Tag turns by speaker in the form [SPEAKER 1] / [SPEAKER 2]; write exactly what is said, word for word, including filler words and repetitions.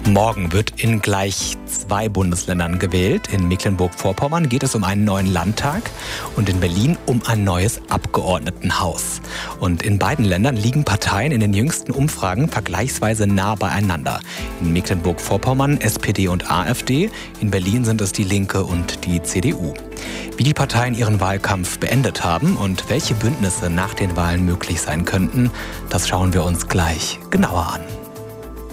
[SPEAKER 1] Morgen wird in gleich zwei Bundesländern gewählt. In Mecklenburg-Vorpommern geht es um einen neuen Landtag und in Berlin um ein neues Abgeordnetenhaus. Und in beiden Ländern liegen Parteien in den jüngsten Umfragen vergleichsweise nah beieinander. In Mecklenburg-Vorpommern S P D und AfD, in Berlin sind es die Linke und die C D U. Wie die Parteien ihren Wahlkampf beendet haben und welche Bündnisse nach den Wahlen möglich sein könnten, das schauen wir uns gleich genauer an.